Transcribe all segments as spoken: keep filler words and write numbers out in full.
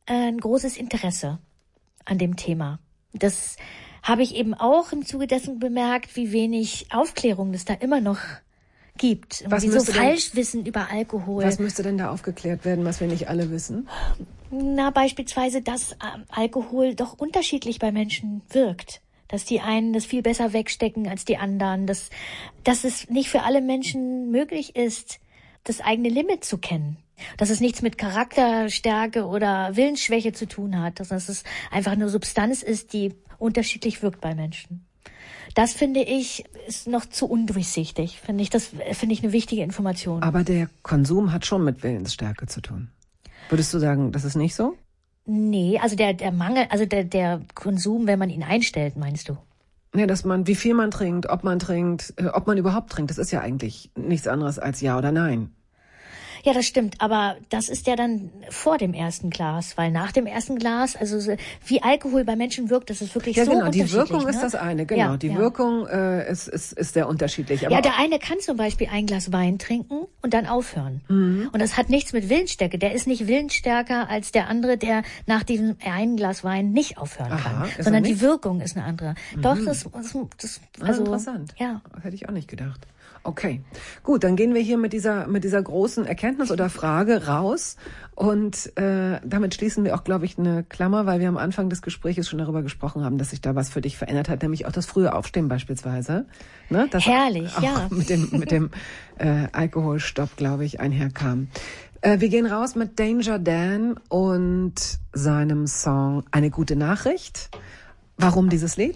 ein großes Interesse an dem Thema. Das habe ich eben auch im Zuge dessen bemerkt, wie wenig Aufklärung es da immer noch gibt. Was wie so müsste denn- Falschwissen über Alkohol. Was müsste denn da aufgeklärt werden, was wir nicht alle wissen? Na, beispielsweise, dass ähm, Alkohol doch unterschiedlich bei Menschen wirkt. Dass die einen das viel besser wegstecken als die anderen. Dass, dass es nicht für alle Menschen möglich ist, das eigene Limit zu kennen. Dass es nichts mit Charakterstärke oder Willensschwäche zu tun hat. Dass es einfach eine Substanz ist, die unterschiedlich wirkt bei Menschen. Das finde ich ist noch zu undurchsichtig. Finde ich, das finde ich eine wichtige Information. Aber der Konsum hat schon mit Willensstärke zu tun. Würdest du sagen, das ist nicht so? Nee, also der, der Mangel, also der, der Konsum, wenn man ihn einstellt, meinst du? Ja, dass man, wie viel man trinkt, ob man trinkt, äh, ob man überhaupt trinkt, das ist ja eigentlich nichts anderes als Ja oder Nein. Ja, das stimmt, aber das ist ja dann vor dem ersten Glas, weil nach dem ersten Glas, also so, wie Alkohol bei Menschen wirkt, das ist wirklich Ja, so genau, die unterschiedlich. Wirkung ne? ist das eine, genau. Ja, die ja. Wirkung äh, ist, ist, ist sehr unterschiedlich. Aber Ja, der eine kann zum Beispiel ein Glas Wein trinken und dann aufhören. Mhm. Und das hat nichts mit Willensstärke. Der ist nicht willensstärker als der andere, der nach diesem einen Glas Wein nicht aufhören Aha, kann. ist er Sondern die nicht? Wirkung ist eine andere. Mhm. Doch, das, das, das Ah, also, interessant. Ja. Das hätte ich auch nicht gedacht. Okay, gut, dann gehen wir hier mit dieser mit dieser großen Erkenntnis oder Frage raus und äh, damit schließen wir auch, glaube ich, eine Klammer, weil wir am Anfang des Gesprächs schon darüber gesprochen haben, dass sich da was für dich verändert hat, nämlich auch das frühe Aufstehen beispielsweise. Ne? Das Herrlich, auch ja. mit dem mit dem äh, Alkoholstopp, glaube ich, einherkam. Äh, wir gehen raus mit Danger Dan und seinem Song Eine gute Nachricht. Warum dieses Lied?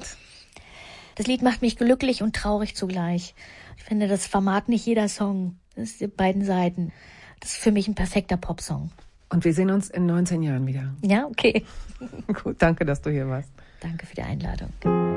Das Lied macht mich glücklich und traurig zugleich. Ich finde, das vermag nicht jeder Song. Das ist die beiden Seiten. Das ist für mich ein perfekter Popsong. Und wir sehen uns in neunzehn Jahren wieder. Ja, okay. Gut, danke, dass du hier warst. Danke für die Einladung.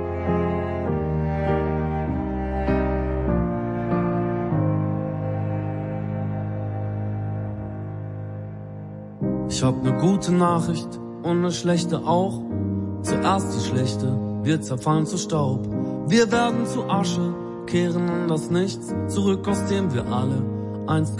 Ich hab ne gute Nachricht und ne schlechte auch. Zuerst die schlechte, wir zerfallen zu Staub. Wir werden zu Asche, kehren in das Nichts zurück, aus dem wir alle einst